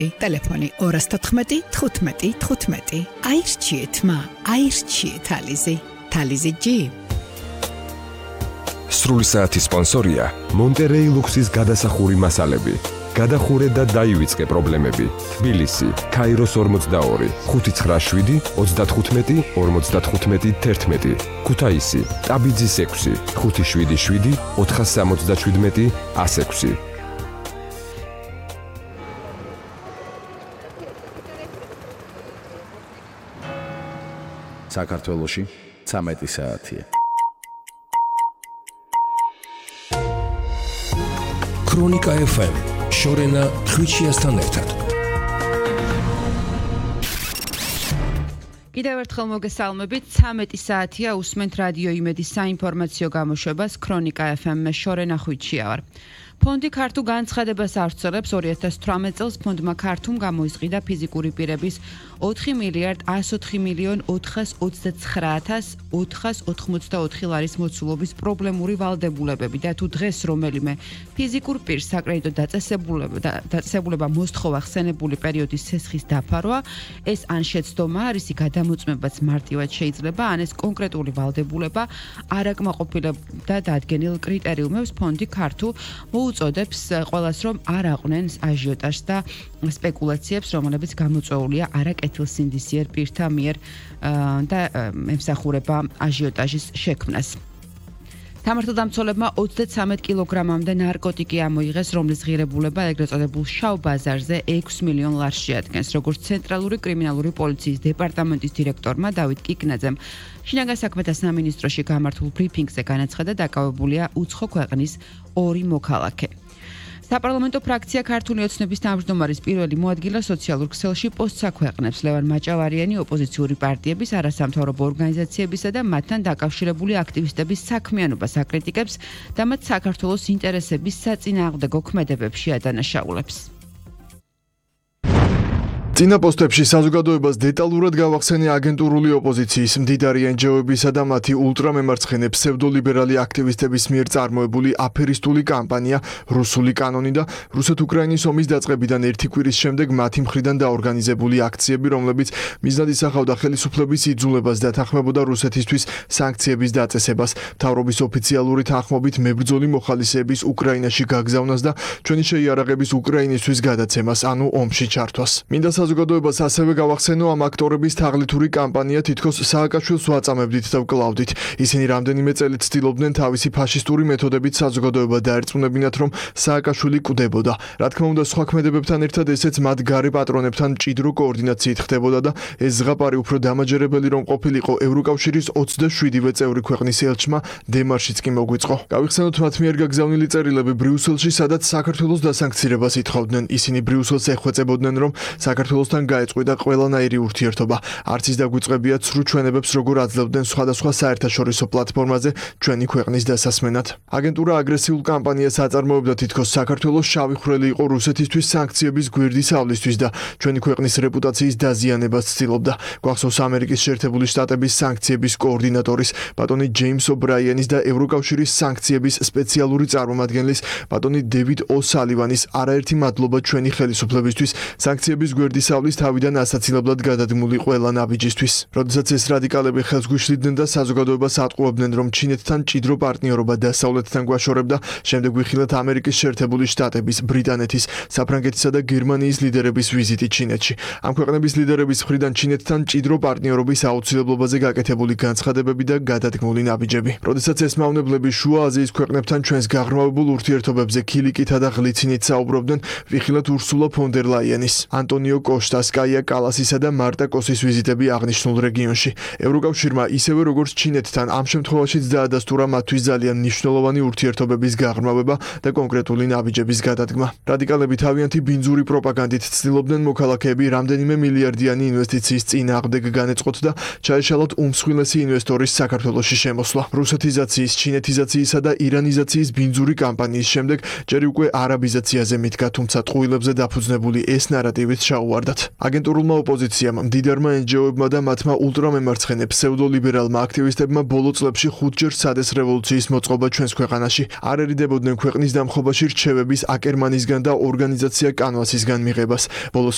ტელეფონი 214 15 15. აირჩიეთ მა, აირჩიეთ თალიზი. თალიზი G. სრული საათის სპონსორია მონტერეი ლუქსის გადასახური მასალები. გადახურე და დაივიწყე პრობლემები. თბილისი, ქაიროს 42, 597, 35, 55, 11. ქუთაისი, ტაბიძის 6, 577, 477, 106. საქართველოში 13 საათია. ქრონიკა FM შორენა ხვიჩიასთან ერთად. კიდევ ერთხელ მოგესალმებით, 13 საათია უსმენთ რადიო იმედის საინფორმაციო გამოშვებას ქრონიკა FM-ში შორენა ხვიჩია ვარ. ფონდი ქართულ განცხადებას არცელებს 2018 წელს ფონდმა ქართუმ გამოისყიდა ფიზიკური პირების 4 მილიარდ 104 მილიონ 489,484 ლარის მოცულობის პრობლემური ვალდებულებები და თუ დღეს რომელიმე ფიზიკურ პირს საკრედიტო დაწესებულება მოსთხოვა ხსენებული პერიოდის ცესხის დაფარვა, ეს ან შეცდომა არის, გადამოწმებაც მარტივად შეიძლება, ან ეს კონკრეტული ვალდებულება არ აკმაყოფილებდა და დადგენილ კრიტერიუმებს ფონდი ქართულ უწოდებს ყველას, რომ არ აყვნენ აჟიოტაჟს და სპეკულაციებს, რომლებიც გამოწვეულია არაკეთილსინდისიერ პირთა მიერ და ემსახურება აჟიოტაჟის შექმნას. თამართლდამცველებმა 33 კილოგრამამდე ნარკოტიკი ამოიღეს, რომლის ღირებულება ეგრეთ წოდებულ შავ ბაზარზე 6 მილიონ ლარს შეადგენს, როგორც ცენტრალური კრიმინალური პოლიციის დეპარტამენტის დირექტორმა დავით კიკნაძემ შინაგან საქმეთა სამინისტროში გამართულ ბრიფინგზე განაცხადა, დაკავებულია უცხო ქვეყნის 2 მოქალაქე. საპარლამენტო ფრაქცია ქართული ოცნების თავმჯდომარის პირველი მოადგილე სოციალურ ქსელში პოსტს აქვეყნებს. ლევან მაჭავარიანი ოპოზიციური პარტიების, არასამთავრობო ორგანიზაციებისა და მათთან დაკავშირებული აქტივისტების საქმიანობას აკრიტიკებს და მათ საქართველოს ინტერესების საწინააღმდეგო ქმედებებში ადანაშაულებს. წინა პოსტებში საზოგადოებას დეტალურად გავახსენე აგენტურული ოპოზიციის, მდიდარი NGO-ებისა და მათი ულტრამემარცხენე ფსევდოლიბერალი აქტივისტების მიერ წარმოებული აფერისტული კამპანია რუსული კანონი და რუსეთ-უკრაინის ომის დაწყებიდან 1 კვირის შემდეგ მათი მხრიდან დაორგანიზებული აქციები, რომლებიც მიზნად ისახავდა ხელისუფლების იძულებას და თანხმებოდა რუსეთისთვის სანქციების დაწესებას, მთავრობის ოფიციალური თანხმობით მებრძოლი მოხალისეების უკრაინაში გაგზავნას და ჩვენი შეიარაღების უკრაინისთვის გადაცემას, ანუ ომში ჩართვას. მინდა საზოგადოებას ასევე გავახსენო ამ აქტორების თაღლითური კამპანია თითქოს სააკაშვილს ვაწამებდით და ვკლავდით. ისინი რამდენიმე წელი ცდილობდნენ თავისი ფაშისტური მეთოდებით საზოგადოება დაერწმუნებინათ, რომ სააკაშვილი კვდებოდა. რა თქმა უნდა, სხვა ქმედებებთან ერთად ესეც მათ გარე პატრონებთან მჭიდრო კოორდინაციით ხდებოდა და ეს ზღაპარი უფრო დამაჯერებელი რომ ყოფილიყო ევროკავშირის 27-ვე წევრი ქვეყნის ელჩმა დემარშიც კი მოგვიწყო. გავიხსენოთ მათ მიერ გაგზავნილი წერილები ბრიუსელში, სადაც საქართველოს დასანქცირებას ითხოვდნენ. ისინი ბრიუსელს ეხვეწებოდნენ, რომ საქართველოსთან გაეწყვიტა ყველანაირი ურთიერთობა. არც ის დაგვიწყებია ცრუ ჩვენებებს, როგორ აძლევდნენ სხვადასხვა საერთაშორისო პლატფორმაზე ჩვენი ქვეყნის დასასმენად. აგენტურა აგრესიულ კამპანიას აწარმოებდა თითქოს საქართველოს შავი ხვრელი იყო რუსეთისთვის სანქციების გვერდისავლისთვის და ჩვენი ქვეყნის რეპუტაციის დაზიანებას ცდილობდა. გვახსოვს ამერიკის შეერთებული შტატების სანქციების კოორდინატორის ბატონი ჯეიმს ობრაიანის და ევროკავშირის სანქციების სპეციალური წარმომადგენლის ბატონი დევიდ ოსალივანის არაერთი მადლობა ჩვენი ხელისუფლებისთვის სანქციების გვერდის ავლის თავიდან ასაცილებლად გადადგმული ყველა ნაბიჯისთვის. როდესაც ეს რადიკალები ხელს გვიშლიდნენ და საზოგადოებას ატყუებდნენ, რომ ჩინეთთან მჭიდრო პარტნიორობა დასავლეთთან გვაშორებდა, შემდეგ ვიხილეთ ამერიკის შეერთებული შტატების, ბრიტანეთის, საფრანგეთისა და გერმანიის ლიდერების ვიზიტი ჩინეთში. ამ ქვეყნების ლიდერების მხრიდან ჩინეთთან მჭიდრო პარტნიორობის აუცილებლობაზე გაკეთებული განცხადებები და გადადგმული ნაბიჯები. როდესაც ეს მავნებლები შუა აზიის ქვეყნებთან ჩვენს გაღრმავებულ ურთიერთობებზე ქილიკითა და ღლიცინით საუბრობდნენ, ვიხილეთ ურსულა ფონ დერ ლაიენის, ანტონიო კოშტას, კაია კალასისა და მარტა კოსის ვიზიტები აღნიშნულ რეგიონში. ევროკავშირმა ისევე როგორც ჩინეთთან ამ შემთხვევაშიც დაადასტურა მათთვის ძალიან მნიშვნელოვანი ურთიერთობების გაღრმავება და კონკრეტული ნაბიჯების გადადგმა. რადიკალები თავიანთი ბინძური პროპაგანდით ცდილობდნენ მოქალაქეები რამდენიმე მილიარდიანი ინვესტიციის წინააღმდეგ განეწყოთ და ჩაეშალოთ უმსხვილესი ინვესტორის საქართველოში შემოსვლა. რუსეთიზაციის, ჩინეთიზაციისა და ირანიზაციის ბინძური კამპანიის შემდეგ ჯერ უკვე არაბიზაციაზე მიდგა, თუმცა ტყუილებზე დაფუძნებული ეს ნარატივით ჩაუვარდათ. აგენტურულმა ოპოზიციამ, მდიდარმა NGO-ებმა და მათმა ულტრამემარცხენე ფსევდოლიბერალმა აქტივისტებმა ბოლო წლებში 5-ჯერ სადეს რევოლუციის მოწყობა ჩვენს ქვეყანაში. არ ერიდებოდნენ ქვეყნის დამხობაში რჩევების აკერმანისგან და ორგანიზაცია კანვასისგან მიღებას. ბოლოს